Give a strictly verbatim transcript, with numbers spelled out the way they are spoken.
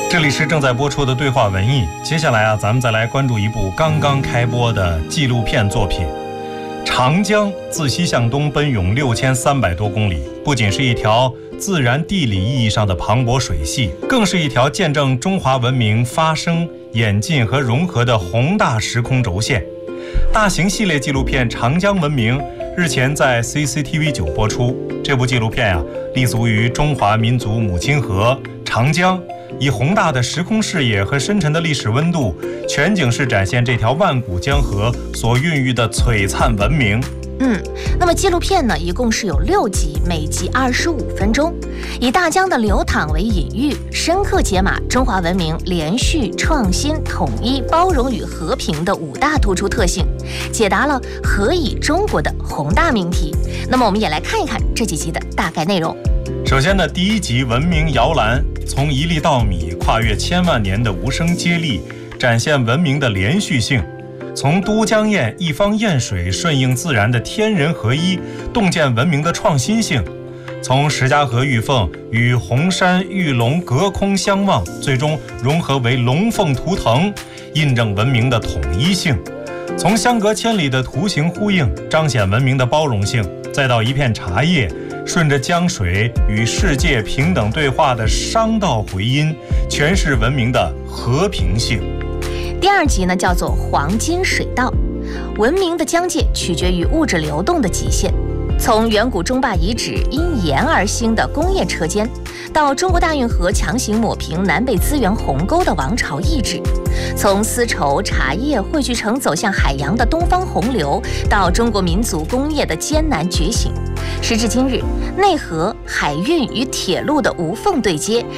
这里是正在播出的对话文艺，接下来啊，咱们再来关注一部刚刚开播的纪录片作品。长江自西向东奔涌六千三百多公里，不仅是一条自然地理意义上的磅礴水系，更是一条见证中华文明发生、演进和融合的宏大时空轴线。大型系列纪录片《长江文明》日前在 C C T V 九播出。这部纪录片啊，立足于中华民族母亲河长江，以宏大的时空视野和深沉的历史温度，全景式展现这条万古江河所孕育的璀璨文明。 嗯，那么纪录片呢，一共是有六集，每集二十五分钟，以大江的流淌为隐喻，深刻解码中华文明连续、创新、统一、包容与和平的五大突出特性，解答了何以中国的宏大命题。那么我们也来看一看这几集的大概内容。 首先呢，第一集文明摇篮，从一粒稻米跨越千万年的无声接力，展现文明的连续性。从都江堰一方堰水顺应自然的天人合一，洞见文明的创新性；从石家河玉凤与红山玉龙隔空相望，最终融合为龙凤图腾，印证文明的统一性；从相隔千里的图形呼应，彰显文明的包容性；再到一片茶叶，顺着江水与世界平等对话的商道回音，诠释文明的和平性。 第二集呢，叫做黄金水道。文明的疆界取决于物质流动的极限。从远古中坝遗址因盐而兴的工业车间，到中国大运河强行抹平南北资源鸿沟的王朝意志；从丝绸、茶叶汇聚成走向海洋的东方洪流，到中国民族工业的艰难觉醒。时至今日，内河、海运与铁路的无缝对接，